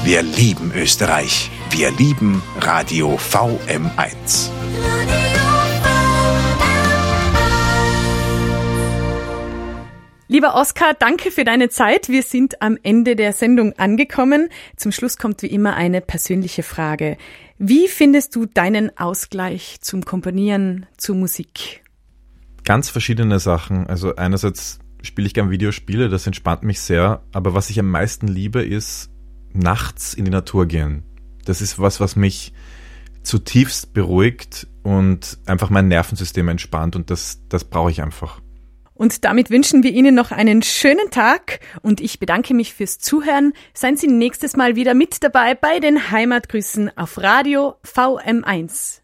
Wir lieben Österreich. Wir lieben Radio VM1. Lieber Oskar, danke für deine Zeit. Wir sind am Ende der Sendung angekommen. Zum Schluss kommt wie immer eine persönliche Frage. Wie findest du deinen Ausgleich zum Komponieren, zur Musik? Ganz verschiedene Sachen. Also einerseits spiele ich gern Videospiele, das entspannt mich sehr. Aber was ich am meisten liebe, ist nachts in die Natur gehen. Das ist was mich zutiefst beruhigt und einfach mein Nervensystem entspannt. Und das brauche ich einfach. Und damit wünschen wir Ihnen noch einen schönen Tag und ich bedanke mich fürs Zuhören. Seien Sie nächstes Mal wieder mit dabei bei den Heimatgrüßen auf Radio VM1.